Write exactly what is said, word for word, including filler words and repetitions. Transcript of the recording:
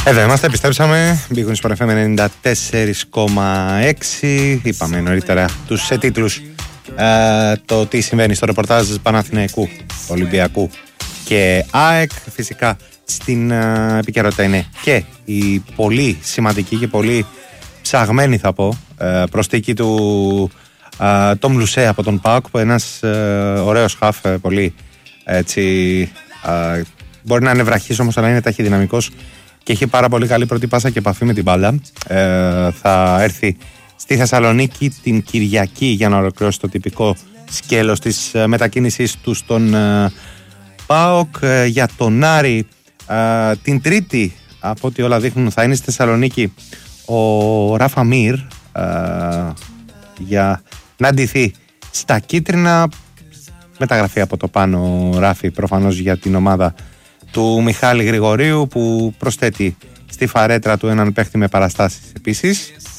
Εδώ είμαστε, επιστρέψαμε. Big Win Sport εφ εμ ενενήντα τέσσερα κόμμα έξι. Είπαμε νωρίτερα τους ε, τίτλους. Ε, το τι συμβαίνει στο ρεπορτάζ Παναθηναϊκού, Ολυμπιακού και ΑΕΚ. Φυσικά στην ε, επικαιρότητα είναι και η πολύ σημαντική και πολύ ψαγμένη, θα πω, ε, προσθήκη του ε, Τόμ Λουσέ από τον ΠΑΟΚ, που ένας ε, ωραίος χαφ, ε, πολύ έτσι, ε, μπορεί να είναι βραχής όμως, αλλά είναι ταχυδυναμικός και έχει πάρα πολύ καλή πρώτη πάσα και επαφή με την μπάλα. Ε, θα έρθει στη Θεσσαλονίκη την Κυριακή για να ολοκληρώσει το τυπικό σκέλος της ε, μετακίνησής του στον ε, ΠΑΟΚ. Ε, για τον Άρη ε, την Τρίτη, από ό,τι όλα δείχνουν, θα είναι στη Θεσσαλονίκη ο Ράφα Μίρ ε, για να ντυθεί στα κίτρινα. Μεταγραφή από το πάνω Ράφη, προφανώς για την ομάδα του Μιχάλη Γρηγορίου, που προσθέτει στη φαρέτρα του έναν παίχτη με παραστάσεις επίσης.